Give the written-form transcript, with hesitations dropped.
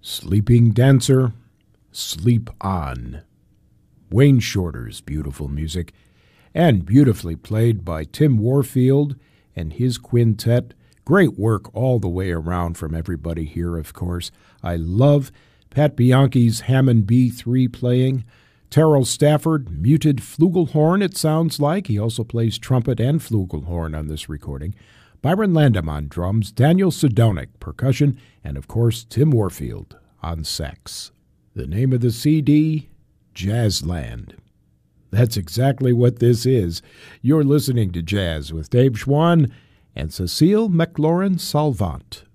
Sleeping Dancer, Sleep On. Wayne Shorter's beautiful music, and beautifully played by Tim Warfield and his quintet. Great work all the way around from everybody here, of course. I love Pat Bianchi's Hammond B3 playing. Terrell Stafford, muted flugelhorn, it sounds like. He also plays trumpet and flugelhorn on this recording. Byron Landam on drums, Daniel Sedonic, percussion, and of course Tim Warfield on sax. The name of the CD, Jazzland. That's exactly what this is. You're listening to Jazz with Dave Schwann and Cecile McLaurin Salvant.